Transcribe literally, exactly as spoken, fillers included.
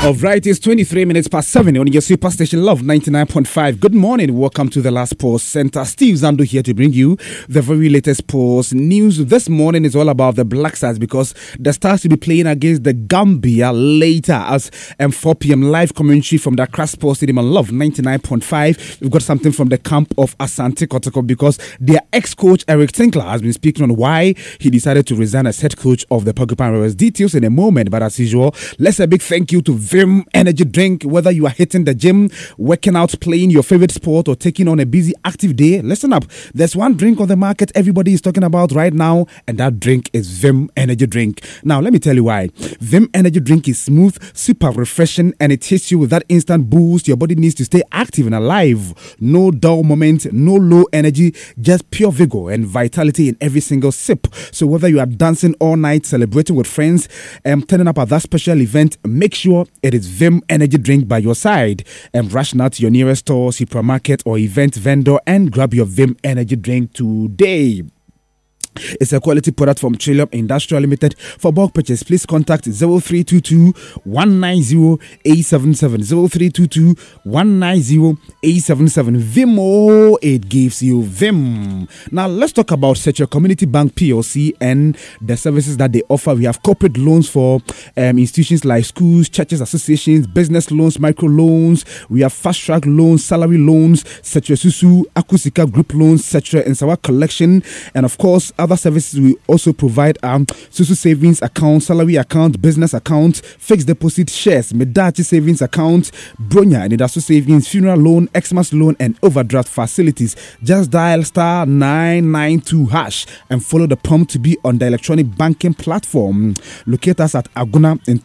All right, it's twenty-three minutes past seven on your superstation Love ninety-nine point five. Good morning. Welcome to the Last Post Center. Steve Zando here to bring you the very latest post news. This morning is all about the Black Stars because the Stars will be playing against the Gambia later as um, four p.m. live commentary from the Accra Sports Stadium on Love ninety-nine point five. We've got something from the camp of Asante Kotoko because their ex-coach Eric Tinkler has been speaking on why he decided to resign as head coach of the Porcupine Rovers. Details in a moment, but as usual, let's a big thank you to Vim Energy Drink. Whether you are hitting the gym, working out, playing your favorite sport, or taking on a busy active day, listen up. There's one drink on the market everybody is talking about right now, and that drink is Vim Energy Drink. Now, let me tell you why. Vim Energy Drink is smooth, super refreshing, and it hits you with that instant boost your body needs to stay active and alive. No dull moment, no low energy, just pure vigor and vitality in every single sip. So whether you are dancing all night, celebrating with friends, and um, turning up at that special event, make sure it is Vim Energy Drink by your side. And rush now to your nearest store, supermarket, or event vendor and grab your Vim Energy Drink today. It's a quality product from Trillium Industrial Limited. For bulk purchase, please contact zero three two two, one nine zero, eight seven seven, zero three two two, one nine zero, eight seven seven. Vimo, it gives you Vim. Now, let's talk about Secure Community Bank P L C and the services that they offer. We have corporate loans for um, institutions like schools, churches, associations, business loans, micro loans. We have fast track loans, salary loans, Secure Susu, Akusika group loans, Secure Nsawa collection, and of course, other services we also provide um Susu savings account, salary account, business account, fixed deposit, shares, Medachi savings account, Bronya and Idasu savings, funeral loan, Xmas loan, and overdraft facilities. Just dial star nine nine two hash and follow the prompt to be on the electronic banking platform. Locate us at Aguna in